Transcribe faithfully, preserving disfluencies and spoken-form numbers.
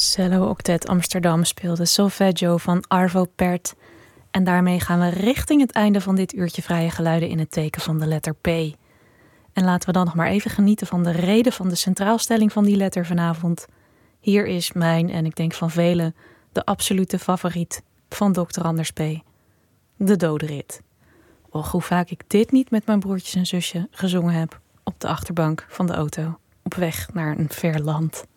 Cello Octet Amsterdam speelde Solfeggio van Arvo Pärt. En daarmee gaan we richting het einde van dit uurtje vrije geluiden in het teken van de letter P. En laten we dan nog maar even genieten van de reden van de centraalstelling van die letter vanavond. Hier is mijn, en ik denk van velen, de absolute favoriet van dokter Anders P. De dodenrit. Och, hoe vaak ik dit niet met mijn broertjes en zusje gezongen heb op de achterbank van de auto. Op weg naar een ver land.